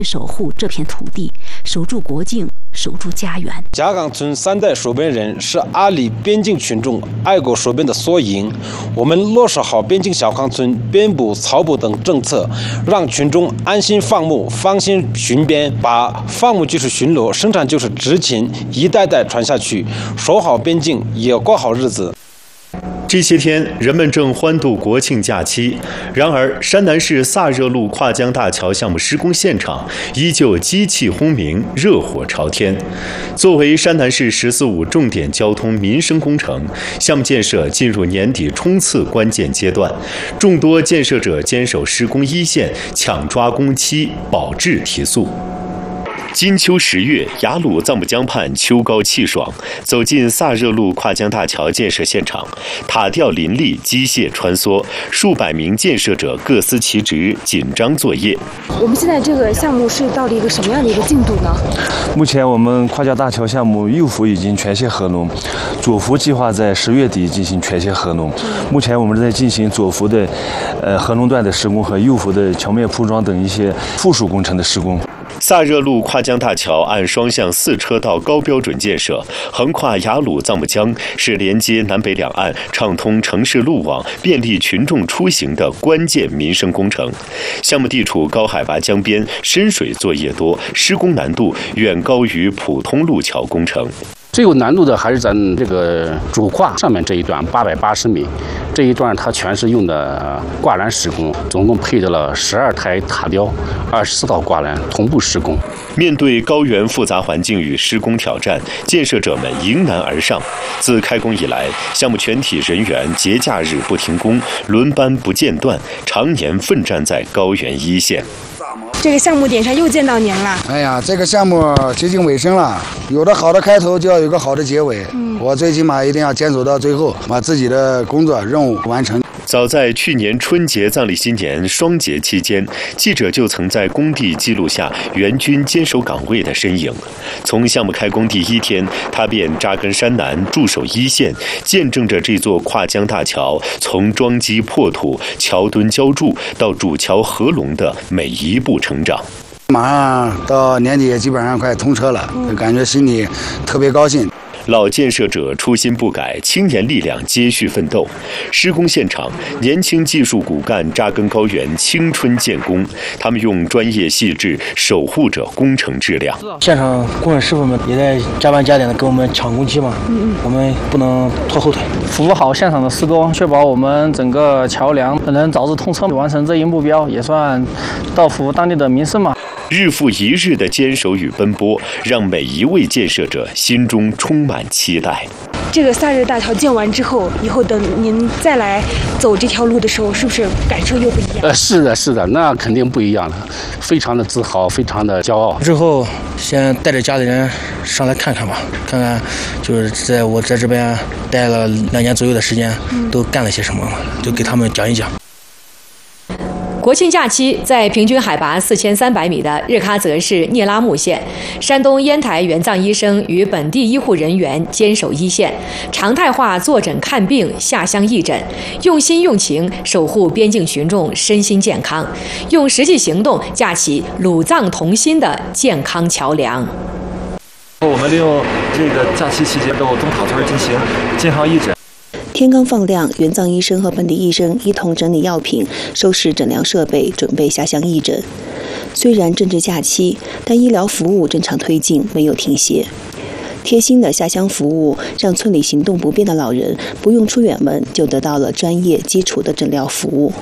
守护这片土地，守住国境，守住家园。 贾岗村3代守边人是阿里边境群众爱国守边的缩影。我们落实好边境小康村边捕、草捕等政策，让群众安心放牧、放心巡边，把放牧就是巡逻，生产就是执勤，一代代传下去，守好边境，也过好日子。 这些天，人们正欢度国庆假期。然而，山南市萨热路跨江大桥项目施工现场依旧机器轰鸣，热火朝天。作为山南市“十四五”重点交通民生工程，项目建设进入年底冲刺关键阶段，众多建设者坚守施工一线，抢抓工期，保质提速。金秋10月，雅鲁藏布江畔秋高气爽，走进萨热路跨江大桥建设现场，塔吊林立，机械穿梭，数百名建设者各司其职，紧张作业。 我们现在这个项目是到了一个什么样的一个进度呢？ 目前我们跨江大桥项目右幅已经全线合拢，左幅计划在10月底进行全线合拢。目前我们正在进行左幅的合拢段的施工和右幅的桥面铺装等一些附属工程的施工。 萨热路跨江大桥按双向4车道高标准建设，横跨雅鲁藏布江，是连接南北两岸、畅通城市路网、便利群众出行的关键民生工程。项目地处高海拔江边，深水作业多，施工难度远高于普通路桥工程。 最有难度的还是咱这个主跨上面这一段880米，这一段它全是用的挂栏施工，总共配置了12台塔吊、24道挂栏同步施工。 面对高原复杂环境与施工挑战，建设者们迎难而上。自开工以来，项目全体人员节假日不停工，轮班不间断，常年奋战在高原一线。 这个项目点上又见到您了。 哎呀，这个项目接近尾声了，有了好的开头，就要有个好的结尾。我最起码一定要坚守到最后，把自己的工作任务完成。 早在去年春节藏历新年双节期间，记者就曾在工地记录下援军坚守岗位的身影。从项目开工第1天，他便扎根山南，驻守一线，见证着这座跨江大桥从桩基破土、桥墩浇筑到主桥合龙的每一步成长。 马上到年底，基本上快通车了，感觉心里特别高兴。 老建设者初心不改，青年力量接续奋斗。施工现场，年轻技术骨干扎根高原，青春建功。他们用专业细致守护着工程质量。 现场工人师傅们也在加班加点的给我们抢工期嘛，我们不能拖后腿， 服务好现场的施工，确保我们整个桥梁能早日通车，完成这一目标，也算造福当地的民生嘛。 日复一日的坚守与奔波，让每一位建设者心中充满期待。 这个萨热大桥建完之后，以后等您再来走这条路的时候，是不是感受又不一样？ 是的，那肯定不一样了，非常的自豪，非常的骄傲。 之后先带着家里人上来看看吧，看看就是我在这边待了2年左右的时间，都干了些什么，就给他们讲一讲。 国庆假期，在平均海拔4300米的日喀则市聂拉木县，山东烟台援藏医生与本地医护人员坚守一线，常态化坐诊看病、下乡义诊，用心用情守护边境群众身心健康，用实际行动架起鲁藏同心的健康桥梁。 我们利用这个假期期间到东塔村进行健康义诊。 天刚放亮，援藏医生和本地医生一同整理药品、收拾诊疗设备，准备下乡义诊。虽然正值假期，但医疗服务正常推进，没有停歇。贴心的下乡服务，让村里行动不便的老人不用出远门，就得到了专业基础的诊疗服务。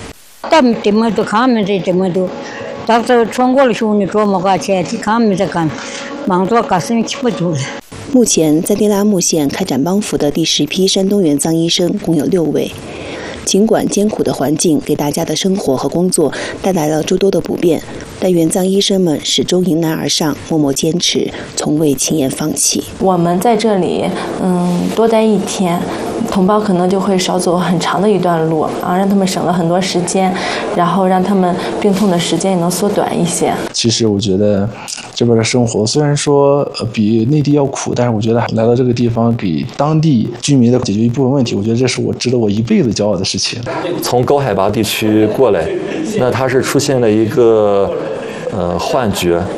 目前，在聂拉木县开展帮扶的第10批山东援藏医生共有6位。尽管艰苦的环境给大家的生活和工作带来了诸多的不便，但援藏医生们始终迎难而上，默默坚持，从未轻言放弃。 我们在这里，多待1天，同胞可能就会少走很长的一段路啊，让他们省了很多时间，然后让他们病痛的时间也能缩短一些。 其实我觉得这边的生活虽然说比内地要苦，但是我觉得来到这个地方给当地居民的解决一部分问题，我觉得这是值得我一辈子骄傲的事情。 从高海拔地区过来，那它是出现了一个幻觉。